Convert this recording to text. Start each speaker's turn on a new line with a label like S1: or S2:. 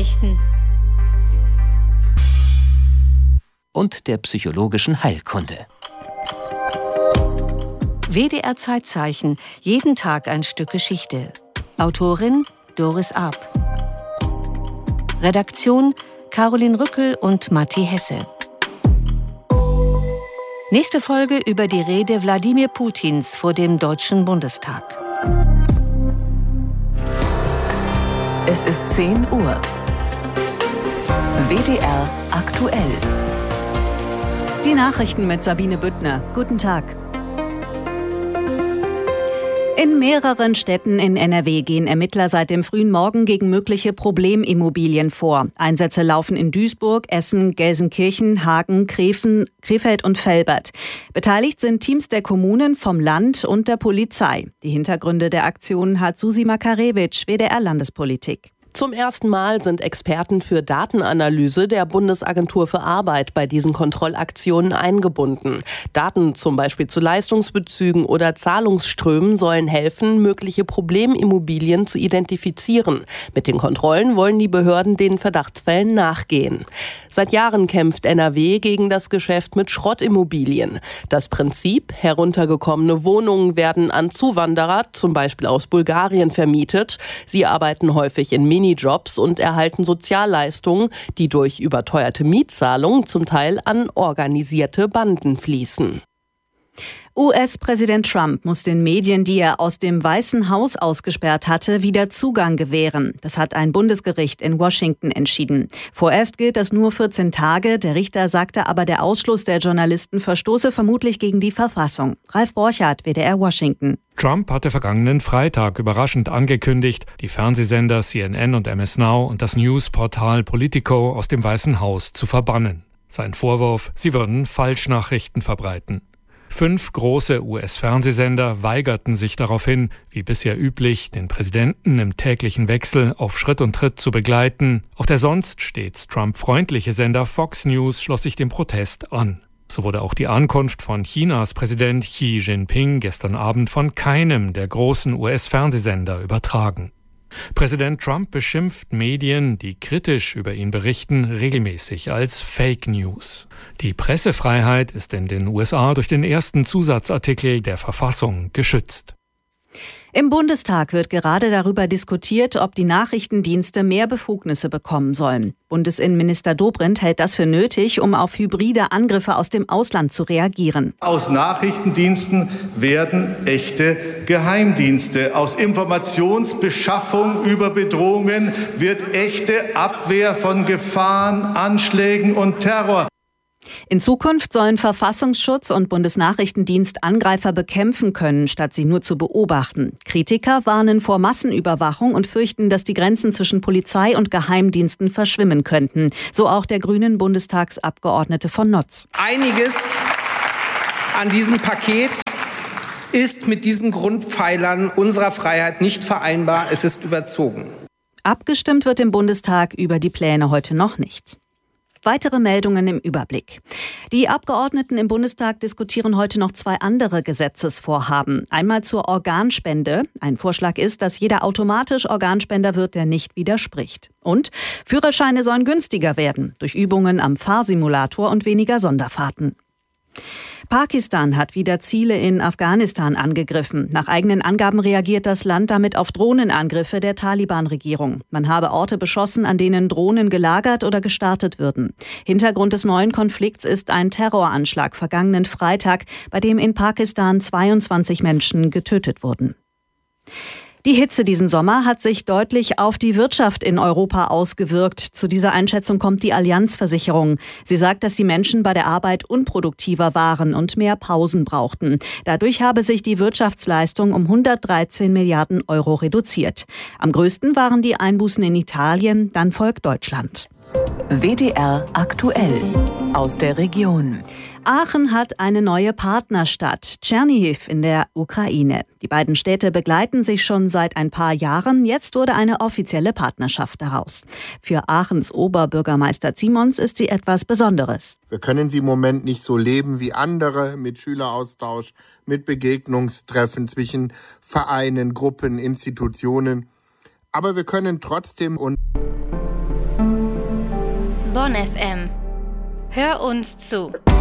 S1: Nachrichten
S2: und der psychologischen Heilkunde.
S3: WDR Zeitzeichen, jeden Tag ein Stück Geschichte. Autorin Doris Arp. Redaktion Caroline Rückel und Matti Hesse. Nächste Folge über die Rede Wladimir Putins vor dem Deutschen Bundestag.
S4: Es ist 10 Uhr. WDR aktuell.
S5: Die Nachrichten mit Sabine Büttner. Guten Tag. In mehreren Städten in NRW gehen Ermittler seit dem frühen Morgen gegen mögliche Problemimmobilien vor. Einsätze laufen in Duisburg, Essen, Gelsenkirchen, Hagen, Krefeld und Velbert. Beteiligt sind Teams der Kommunen, vom Land und der Polizei. Die Hintergründe der Aktion hat Susi Makarewitsch, WDR Landespolitik.
S6: Zum ersten Mal sind Experten für Datenanalyse der Bundesagentur für Arbeit bei diesen Kontrollaktionen eingebunden. Daten zum Beispiel zu Leistungsbezügen oder Zahlungsströmen sollen helfen, mögliche Problemimmobilien zu identifizieren. Mit den Kontrollen wollen die Behörden den Verdachtsfällen nachgehen. Seit Jahren kämpft NRW gegen das Geschäft mit Schrottimmobilien. Das Prinzip: heruntergekommene Wohnungen werden an Zuwanderer, zum Beispiel aus Bulgarien, vermietet. Sie arbeiten häufig in Minijobs und erhalten Sozialleistungen, die durch überteuerte Mietzahlungen zum Teil an organisierte Banden fließen.
S5: US-Präsident Trump muss den Medien, die er aus dem Weißen Haus ausgesperrt hatte, wieder Zugang gewähren. Das hat ein Bundesgericht in Washington entschieden. Vorerst gilt das nur 14 Tage. Der Richter sagte aber, der Ausschluss der Journalisten verstoße vermutlich gegen die Verfassung. Ralf Borchardt, WDR Washington.
S7: Trump hatte vergangenen Freitag überraschend angekündigt, die Fernsehsender CNN und MS Now und das Newsportal Politico aus dem Weißen Haus zu verbannen. Sein Vorwurf: sie würden Falschnachrichten verbreiten. 5 große US-Fernsehsender weigerten sich daraufhin, wie bisher üblich, den Präsidenten im täglichen Wechsel auf Schritt und Tritt zu begleiten. Auch der sonst stets Trump-freundliche Sender Fox News schloss sich dem Protest an. So wurde auch die Ankunft von Chinas Präsident Xi Jinping gestern Abend von keinem der großen US-Fernsehsender übertragen. Präsident Trump beschimpft Medien, die kritisch über ihn berichten, regelmäßig als Fake News. Die Pressefreiheit ist in den USA durch den ersten Zusatzartikel der Verfassung geschützt.
S5: Im Bundestag wird gerade darüber diskutiert, ob die Nachrichtendienste mehr Befugnisse bekommen sollen. Bundesinnenminister Dobrindt hält das für nötig, um auf hybride Angriffe aus dem Ausland zu reagieren.
S8: Aus Nachrichtendiensten werden echte Geheimdienste. Aus Informationsbeschaffung über Bedrohungen wird echte Abwehr von Gefahren, Anschlägen und Terror.
S5: In Zukunft sollen Verfassungsschutz und Bundesnachrichtendienst Angreifer bekämpfen können, statt sie nur zu beobachten. Kritiker warnen vor Massenüberwachung und fürchten, dass die Grenzen zwischen Polizei und Geheimdiensten verschwimmen könnten. So auch der grünen Bundestagsabgeordnete von Notz.
S9: Einiges an diesem Paket ist mit diesen Grundpfeilern unserer Freiheit nicht vereinbar. Es ist überzogen.
S5: Abgestimmt wird im Bundestag über die Pläne heute noch nicht. Weitere Meldungen im Überblick. Die Abgeordneten im Bundestag diskutieren heute noch 2 andere Gesetzesvorhaben. Einmal zur Organspende. Ein Vorschlag ist, dass jeder automatisch Organspender wird, der nicht widerspricht. Und Führerscheine sollen günstiger werden durch Übungen am Fahrsimulator und weniger Sonderfahrten. Pakistan hat wieder Ziele in Afghanistan angegriffen. Nach eigenen Angaben reagiert das Land damit auf Drohnenangriffe der Taliban-Regierung. Man habe Orte beschossen, an denen Drohnen gelagert oder gestartet würden. Hintergrund des neuen Konflikts ist ein Terroranschlag vergangenen Freitag, bei dem in Pakistan 22 Menschen getötet wurden. Die Hitze diesen Sommer hat sich deutlich auf die Wirtschaft in Europa ausgewirkt. Zu dieser Einschätzung kommt die Allianz-Versicherung. Sie sagt, dass die Menschen bei der Arbeit unproduktiver waren und mehr Pausen brauchten. Dadurch habe sich die Wirtschaftsleistung um 113 Milliarden Euro reduziert. Am größten waren die Einbußen in Italien, dann folgt Deutschland.
S4: WDR aktuell aus der Region.
S5: Aachen hat eine neue Partnerstadt, Tschernihiv in der Ukraine. Die beiden Städte begleiten sich schon seit ein paar Jahren. Jetzt wurde eine offizielle Partnerschaft daraus. Für Aachens Oberbürgermeister Simons ist sie etwas Besonderes.
S10: Wir können sie im Moment nicht so leben wie andere, mit Schüleraustausch, mit Begegnungstreffen zwischen Vereinen, Gruppen, Institutionen. Aber wir können trotzdem
S1: Bonn FM. Hör uns zu.